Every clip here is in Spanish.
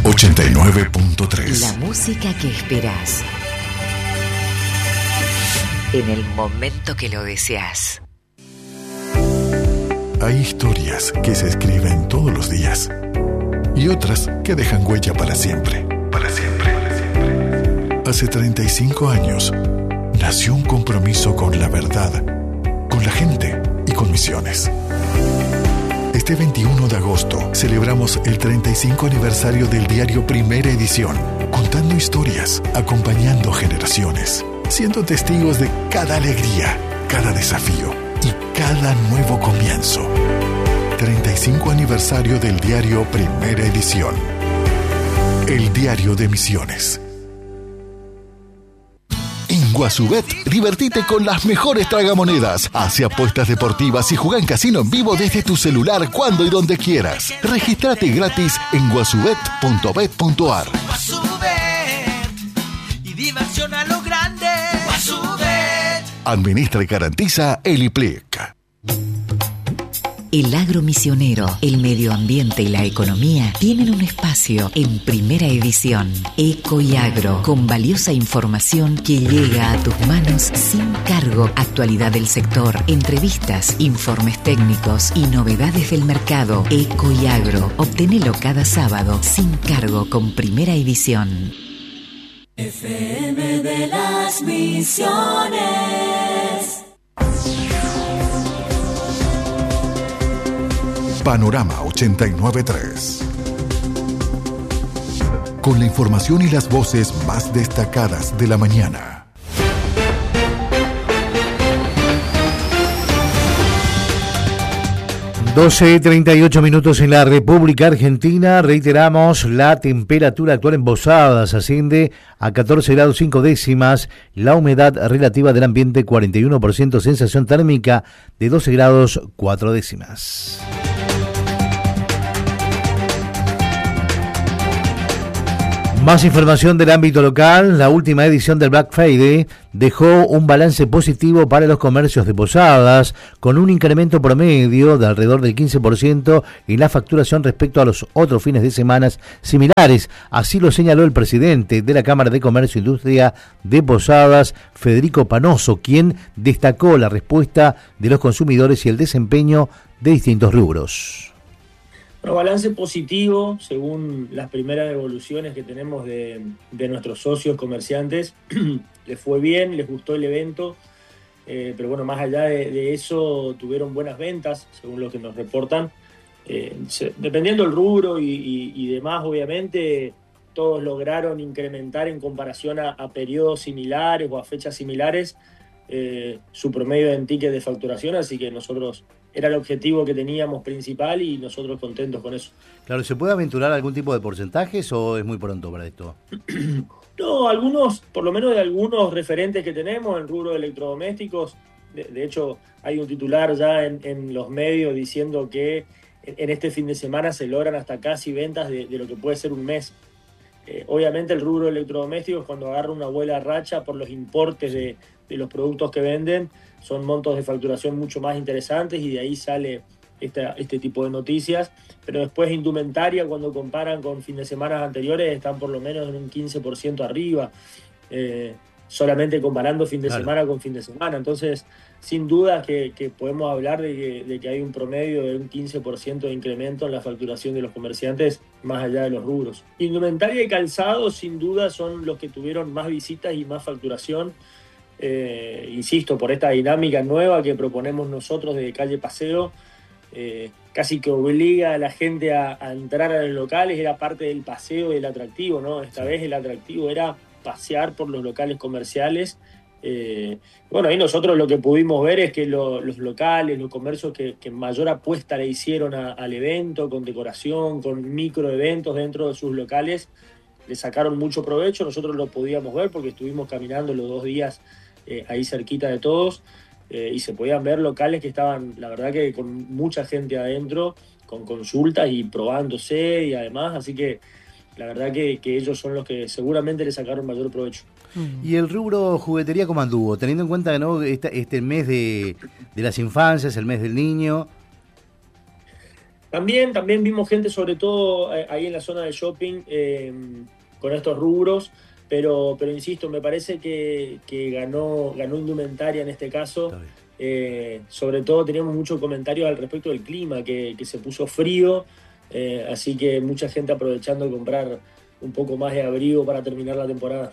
89.3. La música que esperás. En el momento que lo deseas. Hay historias que se escriben todos los días y otras que dejan huella para siempre. Para siempre. Hace 35 años nació un compromiso con la verdad, con la gente y con Misiones. Este 21 de agosto celebramos el 35 aniversario del diario Primera Edición, contando historias, acompañando generaciones, siendo testigos de cada alegría, cada desafío y cada nuevo comienzo. 35 aniversario del diario Primera Edición. El diario de Misiones. En Guasubet, divertite con las mejores tragamonedas. Hace apuestas deportivas y juega en casino en vivo desde tu celular cuando y donde quieras. Regístrate gratis en guasubet.bet.ar. Guasubet y diversión a lo grande. Guasubet. Administra y garantiza el IPLIC. El agro misionero, el medio ambiente y la economía tienen un espacio en Primera Edición. Eco y Agro, con valiosa información que llega a tus manos sin cargo. Actualidad del sector, entrevistas, informes técnicos y novedades del mercado. Eco y Agro, obtenelo cada sábado sin cargo con Primera Edición. FM de las Misiones. Panorama 89.3. Con la información y las voces más destacadas de la mañana. 12:38 en la República Argentina. Reiteramos, la temperatura actual en Posadas asciende a 14 grados 5 décimas. La humedad relativa del ambiente 41%. Sensación térmica de 12 grados 4 décimas. Más información del ámbito local. La última edición del Black Friday dejó un balance positivo para los comercios de Posadas, con un incremento promedio de alrededor del 15% en la facturación respecto a los otros fines de semana similares. Así lo señaló el presidente de la Cámara de Comercio e Industria de Posadas, Federico Panoso, quien destacó la respuesta de los consumidores y el desempeño de distintos rubros. Bueno, balance positivo, según las primeras evoluciones que tenemos de nuestros socios comerciantes. Les fue bien, les gustó el evento, pero bueno, más allá de eso, tuvieron buenas ventas, según lo que nos reportan. Dependiendo del rubro y demás, obviamente, todos lograron incrementar en comparación a periodos similares o a fechas similares su promedio en ticket de facturación, así que nosotros... Era el objetivo que teníamos principal y nosotros contentos con eso. Claro, ¿se puede aventurar algún tipo de porcentajes o es muy pronto para esto? No, algunos, por lo menos de algunos referentes que tenemos en el rubro de electrodomésticos. De hecho, hay un titular ya en los medios diciendo que en este fin de semana se logran hasta casi ventas de lo que puede ser un mes. Obviamente el rubro de electrodomésticos, cuando agarra una buena racha por los importes de los productos que venden, son montos de facturación mucho más interesantes y de ahí sale este tipo de noticias. Pero después indumentaria, cuando comparan con fin de semana anteriores, están por lo menos en un 15% arriba, solamente comparando fin de semana con fin de semana. Entonces, sin duda que podemos hablar de que hay un promedio de un 15% de incremento en la facturación de los comerciantes, más allá de los rubros. Indumentaria y calzado, sin duda, son los que tuvieron más visitas y más facturación. Insisto, por esta dinámica nueva que proponemos nosotros de calle paseo, casi que obliga a la gente a entrar a los locales. Era parte del paseo y del atractivo, ¿no? Esta vez el atractivo era pasear por los locales comerciales. Bueno, ahí nosotros lo que pudimos ver es que los locales, los comercios que mayor apuesta le hicieron al evento, con decoración, con microeventos dentro de sus locales, le sacaron mucho provecho. Nosotros lo podíamos ver porque estuvimos caminando los 2 días ahí cerquita de todos, y se podían ver locales que estaban, la verdad, que con mucha gente adentro, con consultas y probándose y además, así que la verdad que ellos son los que seguramente le sacaron mayor provecho. ¿Y el rubro juguetería cómo anduvo? Teniendo en cuenta, ¿no?, este mes de las infancias, el mes del niño. También vimos gente, sobre todo ahí en la zona de shopping, con estos rubros, pero insisto, me parece que ganó indumentaria en este caso. Sobre todo teníamos muchos comentarios al respecto del clima, que se puso frío, así que mucha gente aprovechando de comprar un poco más de abrigo para terminar la temporada.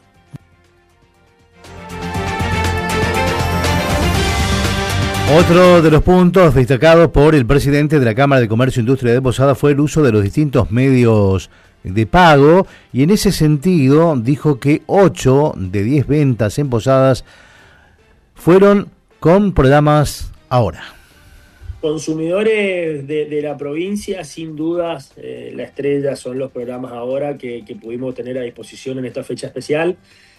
Otro de los puntos destacados por el presidente de la Cámara de Comercio e Industria de Posadas fue el uso de los distintos medios de pago, y en ese sentido dijo que 8 de 10 ventas en Posadas fueron con programas Ahora. Consumidores de la provincia, sin dudas, la estrella son los programas Ahora que pudimos tener a disposición en esta fecha especial.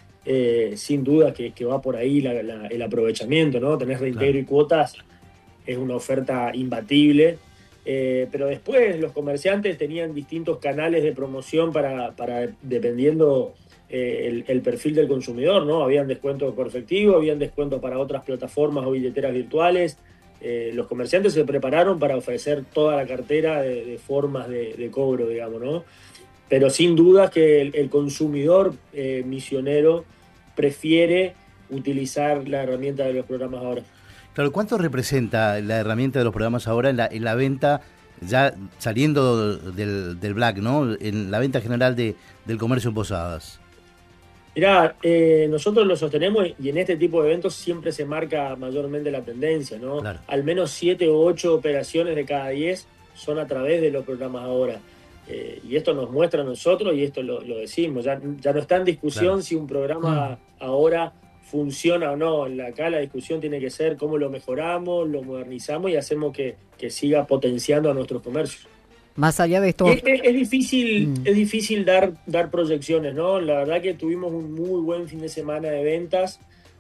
Sin duda que va por ahí el aprovechamiento, ¿no? Tenés reintegro y cuotas, es una oferta imbatible, pero después los comerciantes tenían distintos canales de promoción para dependiendo el perfil del consumidor, ¿no? Habían descuentos por efectivo, habían descuentos para otras plataformas o billeteras virtuales. Los comerciantes se prepararon para ofrecer toda la cartera de formas de cobro, digamos, ¿no? Pero sin duda que el consumidor misionero prefiere utilizar la herramienta de los programas Ahora. Claro, ¿cuánto representa la herramienta de los programas Ahora en la venta, ya saliendo del Black, ¿no? En la venta general del comercio en Posadas? Mirá, nosotros lo sostenemos y en este tipo de eventos siempre se marca mayormente la tendencia, ¿no? Claro. Al menos 7 o 8 operaciones de cada 10 son a través de los programas Ahora. Y esto nos muestra a nosotros, y esto lo decimos, ya no está en discusión, claro, si un programa Ahora funciona o no. Acá la discusión tiene que ser cómo lo mejoramos, lo modernizamos y hacemos que siga potenciando a nuestros comercios. Más allá de esto... Es difícil dar proyecciones, ¿no? La verdad que tuvimos un muy buen fin de semana de ventas,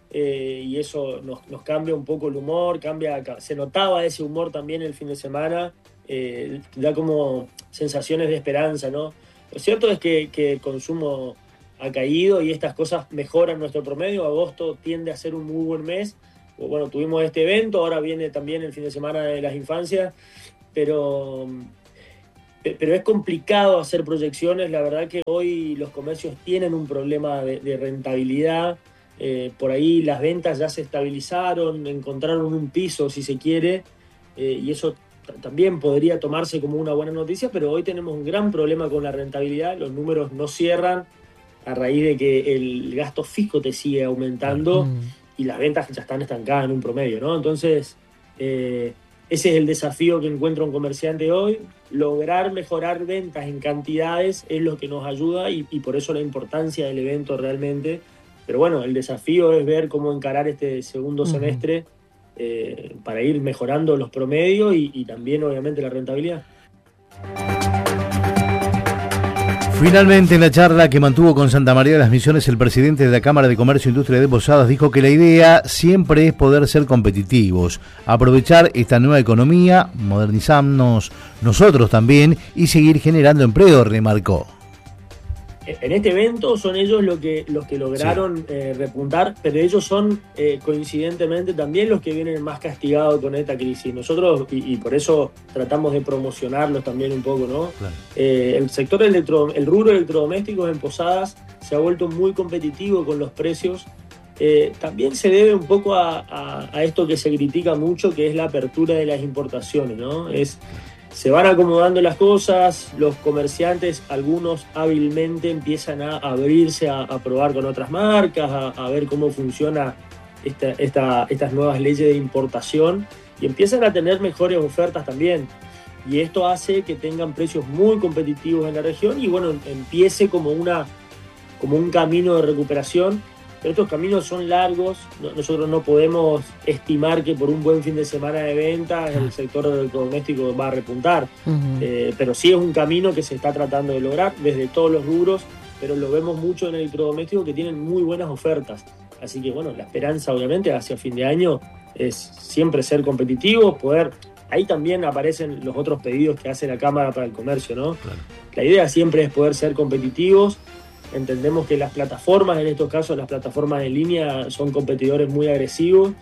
y eso nos cambia un poco el humor, se notaba ese humor también el fin de semana. Da como sensaciones de esperanza, ¿no? Lo cierto es que el consumo ha caído y estas cosas mejoran nuestro promedio. Agosto tiende a ser un muy buen mes. Bueno, tuvimos este evento, ahora viene también el fin de semana de las infancias, pero es complicado hacer proyecciones. La verdad que hoy los comercios tienen un problema de rentabilidad. Por ahí las ventas ya se estabilizaron, encontraron un piso si se quiere, y eso también podría tomarse como una buena noticia, pero hoy tenemos un gran problema con la rentabilidad. Los números no cierran a raíz de que el gasto fijo te sigue aumentando y las ventas ya están estancadas en un promedio, ¿no? Entonces, ese es el desafío que encuentra un comerciante hoy. Lograr mejorar ventas en cantidades es lo que nos ayuda, y por eso la importancia del evento realmente. Pero bueno, el desafío es ver cómo encarar este segundo semestre para ir mejorando los promedios y también obviamente la rentabilidad. Finalmente, en la charla que mantuvo con Santa María de las Misiones, el presidente de la Cámara de Comercio e Industria de Posadas dijo que la idea siempre es poder ser competitivos, aprovechar esta nueva economía, modernizarnos nosotros también y seguir generando empleo, remarcó. En este evento son ellos los que lograron repuntar, pero ellos son coincidentemente también los que vienen más castigados con esta crisis. Nosotros, y por eso tratamos de promocionarlos también un poco, ¿no? Claro. El sector el rubro electrodomésticos en Posadas se ha vuelto muy competitivo con los precios. También se debe un poco a esto que se critica mucho, que es la apertura de las importaciones, ¿no? Se van acomodando las cosas, los comerciantes, algunos hábilmente empiezan a abrirse a probar con otras marcas, a ver cómo funciona estas nuevas leyes de importación, y empiezan a tener mejores ofertas también. Y esto hace que tengan precios muy competitivos en la región y bueno, empiece como un camino de recuperación. Pero estos caminos son largos, nosotros no podemos estimar que por un buen fin de semana de ventas el sector electrodoméstico va a repuntar, pero sí es un camino que se está tratando de lograr desde todos los rubros, pero lo vemos mucho en el electrodoméstico que tienen muy buenas ofertas. Así que bueno, la esperanza obviamente hacia fin de año es siempre ser competitivos, poder... Ahí también aparecen los otros pedidos que hace la Cámara para el Comercio, ¿no? Claro. La idea siempre es poder ser competitivos. Entendemos que las plataformas, en estos casos las plataformas en línea, son competidores muy agresivos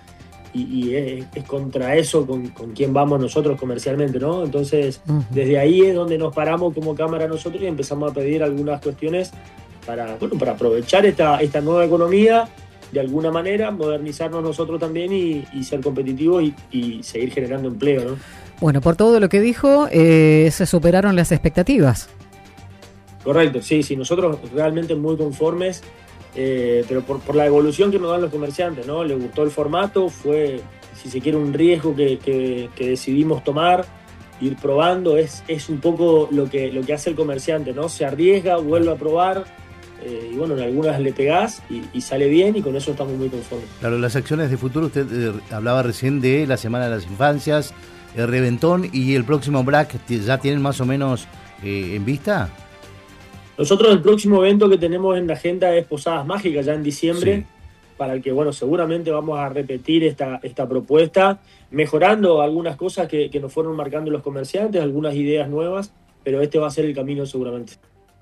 y es contra eso con quien vamos nosotros comercialmente, ¿no? Entonces, desde ahí es donde nos paramos como cámara nosotros y empezamos a pedir algunas cuestiones para aprovechar esta nueva economía, de alguna manera, modernizarnos nosotros también y ser competitivos y seguir generando empleo, ¿no? Bueno, por todo lo que dijo, se superaron las expectativas. Correcto, sí, nosotros realmente muy conformes, pero por la evolución que nos dan los comerciantes, ¿no? Les gustó el formato, fue, si se quiere, un riesgo que decidimos tomar, ir probando, es un poco lo que hace el comerciante, ¿no? Se arriesga, vuelve a probar, y bueno, en algunas le pegás y sale bien, y con eso estamos muy conformes. Claro, las acciones de futuro, usted hablaba recién de la Semana de las Infancias, el Reventón y el próximo Black, ¿ya tienen más o menos en vista? Nosotros el próximo evento que tenemos en la agenda es Posadas Mágicas, ya en diciembre, sí, para el que, bueno, seguramente vamos a repetir esta propuesta, mejorando algunas cosas que nos fueron marcando los comerciantes, algunas ideas nuevas, pero este va a ser el camino seguramente.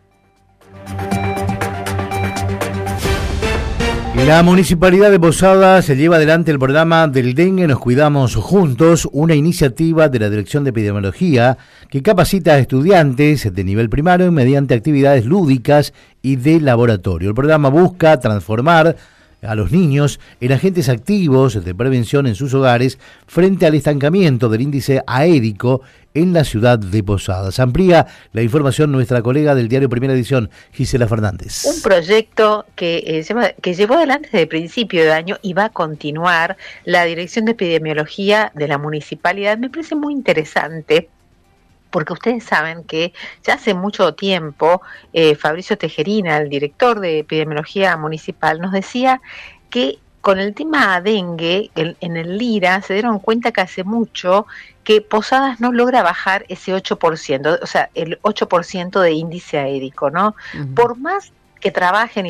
La Municipalidad de Posadas se lleva adelante el programa del dengue Nos Cuidamos Juntos, una iniciativa de la Dirección de Epidemiología que capacita a estudiantes de nivel primario mediante actividades lúdicas y de laboratorio. El programa busca transformar a los niños en agentes activos de prevención en sus hogares frente al estancamiento del índice aédico en la ciudad de Posadas. Amplía la información nuestra colega del diario Primera Edición, Gisela Fernández. Un proyecto que llevó adelante desde el principio de año y va a continuar la Dirección de Epidemiología de la Municipalidad. Me parece muy interesante, porque ustedes saben que ya hace mucho tiempo Fabricio Tejerina, el director de Epidemiología Municipal, nos decía que con el tema dengue, en el Lira, se dieron cuenta que hace mucho que Posadas no logra bajar ese 8%, o sea, el 8% de índice aédico, ¿no? Uh-huh. Por más que trabajen,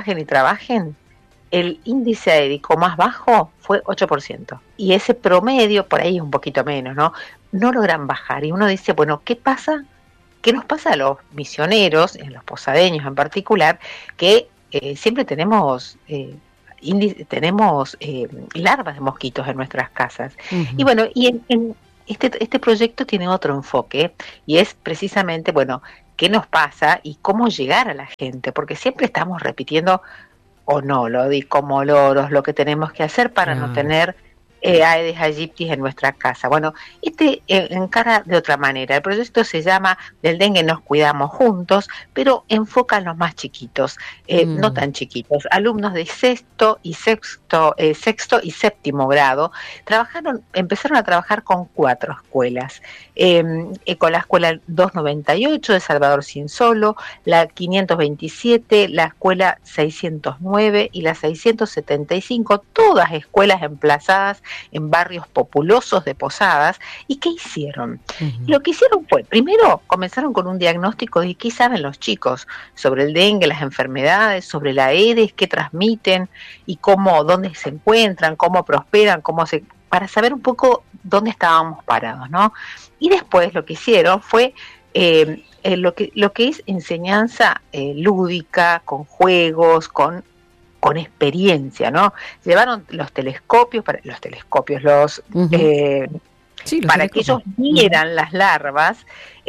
el índice aédico más bajo fue 8%. Y ese promedio, por ahí un poquito menos, ¿no? No logran bajar. Y uno dice, bueno, ¿qué pasa? ¿Qué nos pasa a los misioneros, en los posadeños en particular, que siempre tenemos larvas de mosquitos en nuestras casas? Uh-huh. Y bueno, en este proyecto tiene otro enfoque, y es precisamente, bueno, ¿qué nos pasa y cómo llegar a la gente? Porque siempre estamos repitiendo, o no, como loros, lo que tenemos que hacer para no tener Aedes aegypti en nuestra casa. Bueno, encara de otra manera. El proyecto se llama Del dengue nos cuidamos juntos, pero enfoca a los más chiquitos, no tan chiquitos. Alumnos de sexto y séptimo grado empezaron a trabajar con 4 escuelas. Con la escuela 298 de Salvador Cinsolo, la 527, la escuela 609 y la 675, todas escuelas emplazadas en barrios populosos de Posadas. ¿Y qué hicieron? Uh-huh. Lo que hicieron fue, primero comenzaron con un diagnóstico de qué saben los chicos sobre el dengue, las enfermedades, sobre la Aedes, qué transmiten y dónde se encuentran, cómo prosperan, para saber un poco dónde estábamos parados, ¿no? Y después lo que hicieron fue lo que es enseñanza lúdica, con juegos, con experiencia, ¿no? Llevaron los telescopios, uh-huh. Para que ellos vieran las larvas,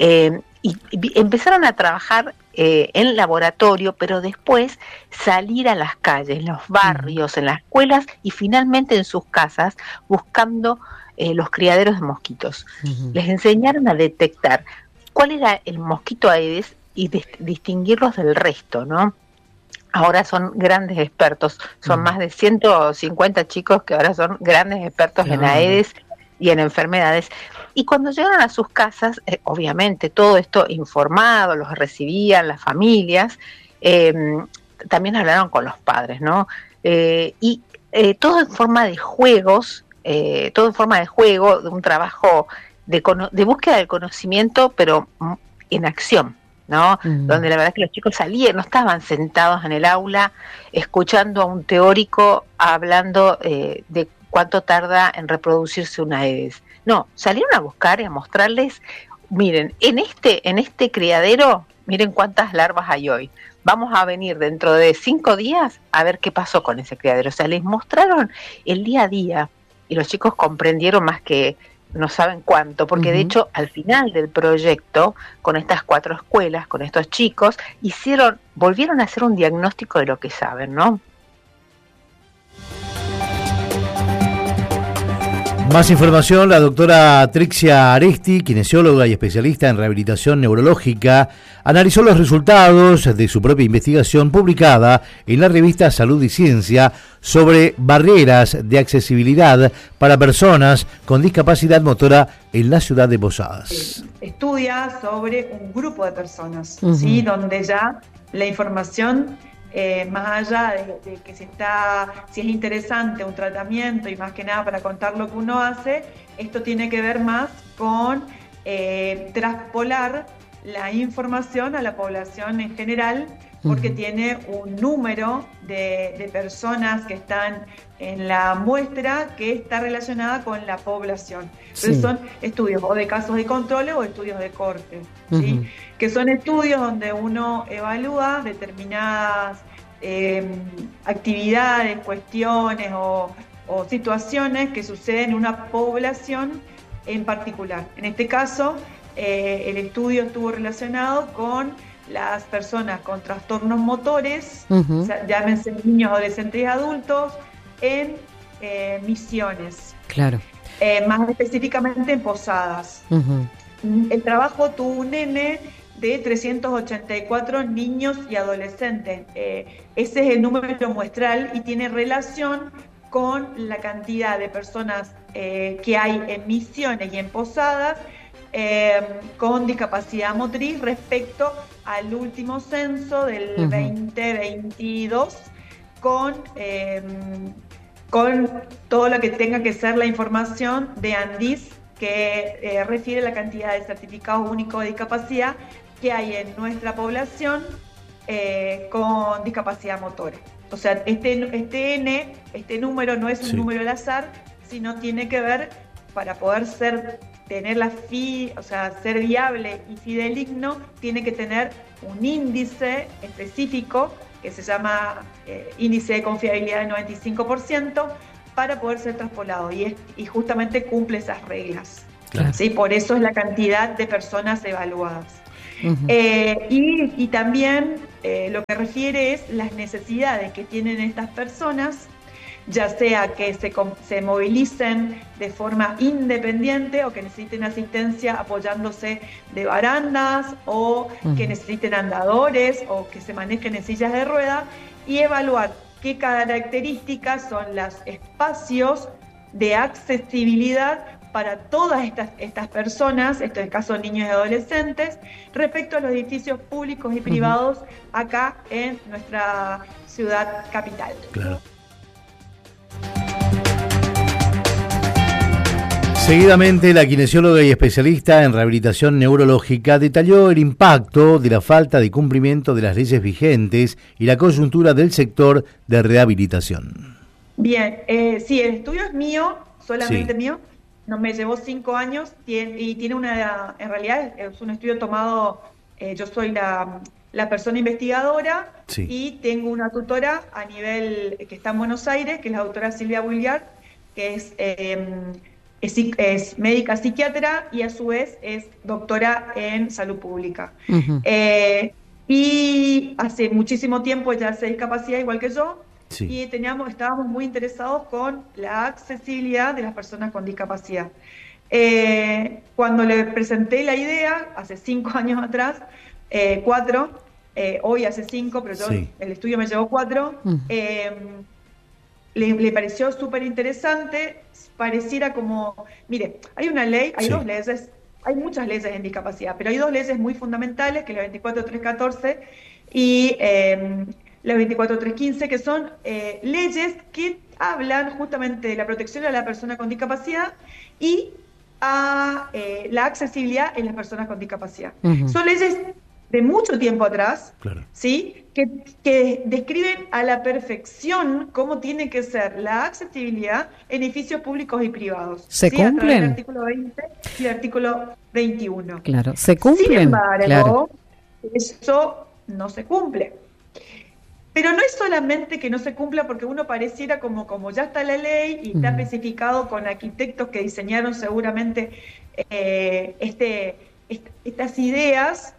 y empezaron a trabajar en laboratorio, pero después salir a las calles, en los barrios, en las escuelas y finalmente en sus casas buscando los criaderos de mosquitos. Uh-huh. Les enseñaron a detectar cuál era el mosquito Aedes y distinguirlos del resto, ¿no? Ahora son grandes expertos, son más de 150 chicos que ahora son grandes expertos en Aedes y en enfermedades. Y cuando llegaron a sus casas, obviamente todo esto informado, los recibían las familias, también hablaron con los padres, ¿no? Y todo en forma de juegos, de un trabajo de búsqueda del conocimiento, pero en acción, ¿no? Donde la verdad es que los chicos salían, no estaban sentados en el aula escuchando a un teórico hablando de cuánto tarda en reproducirse una Aedes. No, salieron a buscar y a mostrarles, miren, en este criadero, miren cuántas larvas hay hoy. Vamos a venir dentro de 5 días a ver qué pasó con ese criadero. O sea, les mostraron el día a día y los chicos comprendieron más que no saben cuánto, porque de hecho al final del proyecto, con estas 4 escuelas, con estos chicos, volvieron a hacer un diagnóstico de lo que saben, ¿no? Más información, la doctora Trixia Aresti, kinesióloga y especialista en rehabilitación neurológica, analizó los resultados de su propia investigación publicada en la revista Salud y Ciencia sobre barreras de accesibilidad para personas con discapacidad motora en la ciudad de Posadas. Estudia sobre un grupo de personas, ¿sí? Donde ya la información... más allá de que si es interesante un tratamiento y más que nada para contar lo que uno hace, esto tiene que ver más con traspolar la información a la población en general, porque tiene un número de personas que están en la muestra que está relacionada con la población. Entonces son estudios o de casos de control o estudios de corte, ¿sí? Que son estudios donde uno evalúa determinadas actividades, cuestiones o situaciones que suceden en una población en particular. En este caso, el estudio estuvo relacionado con las personas con trastornos motores, o sea, llámense niños, adolescentes y adultos, en Misiones. Claro. Más específicamente en Posadas. El trabajo tuvo un N de 384 niños y adolescentes. Ese es el número muestral y tiene relación con la cantidad de personas que hay en Misiones y en Posadas con discapacidad motriz respecto al último censo del 2022 con todo lo que tenga que ser la información de ANDIS que refiere a la cantidad de certificados únicos de discapacidad que hay en nuestra población con discapacidad motora. O sea, este número no es un número al azar, sino tiene que ver, para poder ser viable y fidedigno, tiene que tener un índice específico que se llama índice de confiabilidad del 95% para poder ser traspolado y justamente cumple esas reglas. Claro. ¿Sí? Por eso es la cantidad de personas evaluadas. Y también lo que refiere es las necesidades que tienen estas personas, ya sea que se movilicen de forma independiente o que necesiten asistencia apoyándose de barandas o que necesiten andadores o que se manejen en sillas de ruedas, y evaluar qué características son los espacios de accesibilidad para todas estas personas, esto es el caso de niños y adolescentes, respecto a los edificios públicos y privados acá en nuestra ciudad capital. Claro. Seguidamente, la kinesióloga y especialista en rehabilitación neurológica detalló el impacto de la falta de cumplimiento de las leyes vigentes y la coyuntura del sector de rehabilitación. Bien, sí, el estudio es mío, solamente mío, no me llevó 5 años y tiene en realidad es un estudio tomado, yo soy la persona investigadora y tengo una tutora a nivel que está en Buenos Aires, que es la doctora Silvia Bulliard, que es médica psiquiatra y a su vez es doctora en salud pública. Y hace muchísimo tiempo ella hace discapacidad igual que yo, y estábamos muy interesados con la accesibilidad de las personas con discapacidad. Cuando le presenté la idea, hace 5 años atrás, 4, hoy hace 5, pero el estudio me llevó 4, le pareció súper interesante. Pareciera como, mire, hay una ley, hay 2 leyes, hay muchas leyes en discapacidad, pero hay 2 leyes muy fundamentales, que es la 24314 y la 24315, que son leyes que hablan justamente de la protección a la persona con discapacidad y a la accesibilidad en las personas con discapacidad. Son leyes de mucho tiempo atrás, ¿sí? Que describen a la perfección cómo tiene que ser la accesibilidad en edificios públicos y privados. ¿Se cumplen? El artículo 20 y el artículo 21. Claro, ¿se cumplen? Sin embargo, eso no se cumple. Pero no es solamente que no se cumpla porque uno pareciera como ya está la ley y está especificado con arquitectos que diseñaron seguramente estas ideas,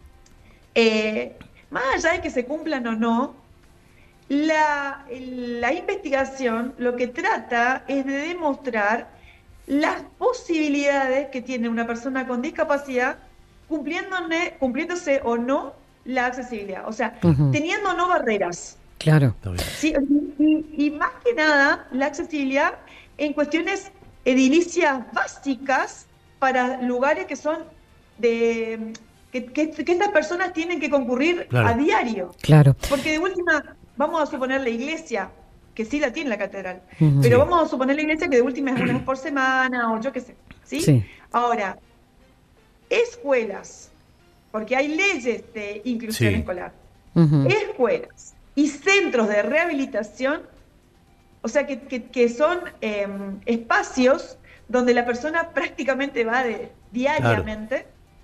más allá de que se cumplan o no, la investigación lo que trata es de demostrar las posibilidades que tiene una persona con discapacidad cumpliéndose o no la accesibilidad, o sea, teniendo o no barreras. Claro. Sí, y más que nada, la accesibilidad en cuestiones edilicias básicas para lugares que son que estas personas tienen que concurrir a diario. Claro. Porque de última, vamos a suponer la iglesia, que sí la tiene la catedral, pero vamos a suponer la iglesia que de última es una vez por semana o yo qué sé. ¿Sí? Ahora, escuelas, porque hay leyes de inclusión escolar, escuelas y centros de rehabilitación, o sea que son espacios donde la persona prácticamente va diariamente.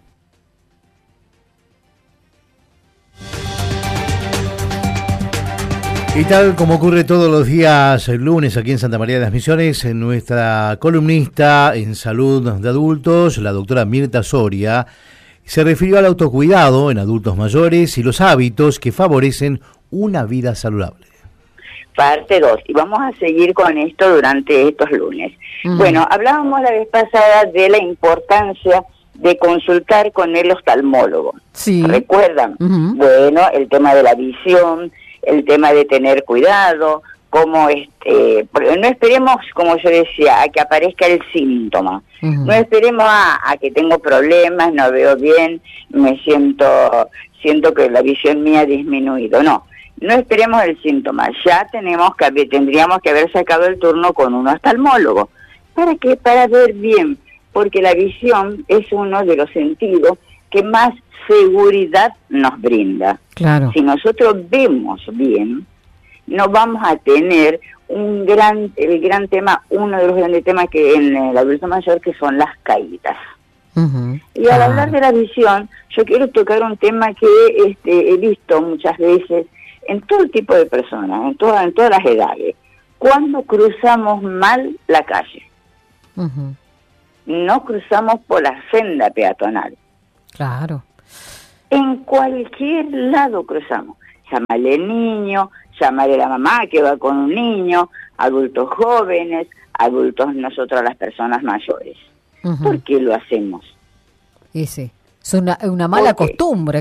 Y tal como ocurre todos los días lunes aquí en Santa María de las Misiones, nuestra columnista en salud de adultos, la doctora Mirta Soria, se refirió al autocuidado en adultos mayores y los hábitos que favorecen una vida saludable. Parte 2, y vamos a seguir con esto durante estos lunes. Bueno, hablábamos la vez pasada de la importancia de consultar con el oftalmólogo. Sí. ¿Recuerdan? Bueno, el tema de la visión, el tema de tener cuidado, como no esperemos, como yo decía, a que aparezca el síntoma. No esperemos a que tengo problemas, no veo bien, siento que la visión mía ha disminuido. No esperemos el síntoma. Ya tendríamos que haber sacado el turno con un oftalmólogo. ¿Para qué? Para ver bien, porque la visión es uno de los sentidos que más seguridad nos brinda. Claro. Si nosotros vemos bien, no vamos a tener uno de los grandes temas que en el adulto mayor, que son las caídas. Y al hablar de la visión, yo quiero tocar un tema que he visto muchas veces en todo tipo de personas, en todas las edades. Cuando cruzamos mal la calle, no cruzamos por la senda peatonal. Claro. En cualquier lado cruzamos. Llámale niño, llámale a la mamá que va con un niño, adultos jóvenes, adultos nosotros las personas mayores. ¿Por qué lo hacemos? Es una mala costumbre.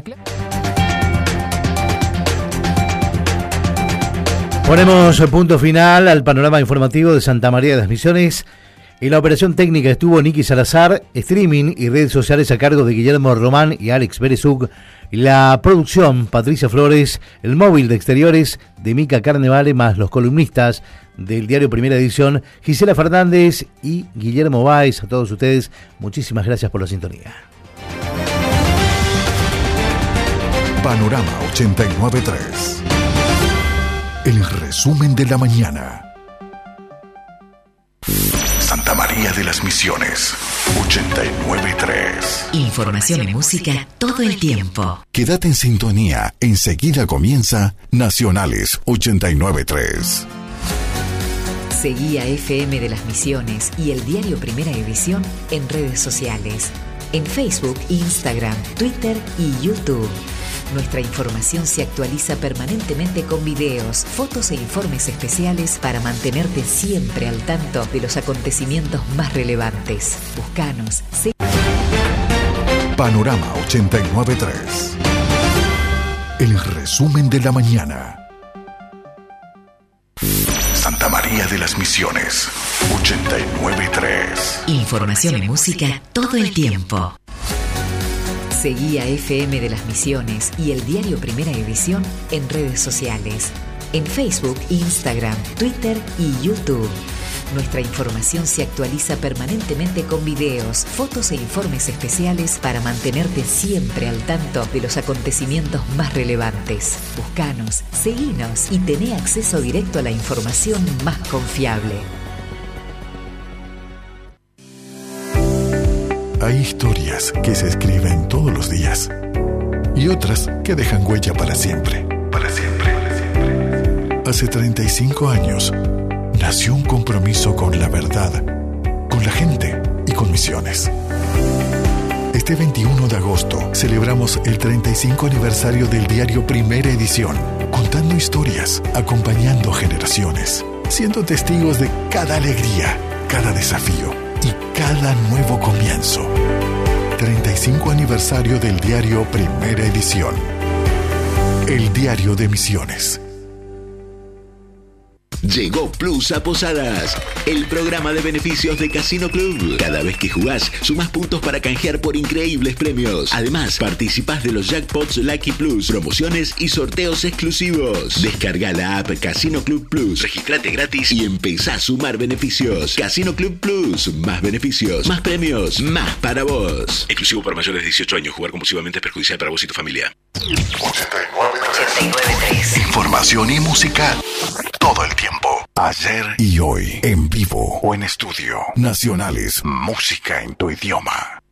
Ponemos punto final al panorama informativo de Santa María de las Misiones. En la operación técnica estuvo Nicky Salazar, streaming y redes sociales a cargo de Guillermo Román y Alex Berezuk, la producción Patricia Flores, el móvil de exteriores de Mica Carnevale, más los columnistas del diario Primera Edición, Gisela Fernández y Guillermo Báez. A todos ustedes, muchísimas gracias por la sintonía. Panorama 89.3. El resumen de la mañana. Santa María de las Misiones 89.3. Información y música todo el tiempo. Quédate en sintonía. Enseguida comienza Nacionales 89.3. Seguí a FM de las Misiones y el diario Primera Edición en redes sociales. En Facebook, Instagram, Twitter y YouTube. Nuestra información se actualiza permanentemente con videos, fotos e informes especiales para mantenerte siempre al tanto de los acontecimientos más relevantes. Búscanos. Panorama 89.3. El resumen de la mañana. Santa María de las Misiones 89.3. Información y música todo el tiempo. Seguí a FM de las Misiones y el diario Primera Edición en redes sociales. En Facebook, Instagram, Twitter y YouTube. Nuestra información se actualiza permanentemente con videos, fotos e informes especiales para mantenerte siempre al tanto de los acontecimientos más relevantes. Búscanos, seguinos y tené acceso directo a la información más confiable. Hay historias que se escriben todos los días y otras que dejan huella para siempre. Para siempre, para siempre. Hace 35 años, nació un compromiso con la verdad, con la gente y con Misiones. Este 21 de agosto celebramos el 35 aniversario del diario Primera Edición, contando historias, acompañando generaciones, siendo testigos de cada alegría, cada desafío y cada nuevo comienzo. 35 aniversario del diario Primera Edición. El diario de Misiones. Llegó Plus a Posadas, el programa de beneficios de Casino Club. Cada vez que jugás, sumás puntos para canjear por increíbles premios. Además, participás de los Jackpots Lucky Plus, promociones y sorteos exclusivos. Descarga la app Casino Club Plus, registrate gratis y empezá a sumar beneficios. Casino Club Plus, más beneficios, más premios, más para vos. Exclusivo para mayores de 18 años. Jugar compulsivamente es perjudicial para vos y tu familia. 89.3. Información y música todo el tiempo. Ayer y hoy, en vivo o en estudio. Nacionales, música en tu idioma.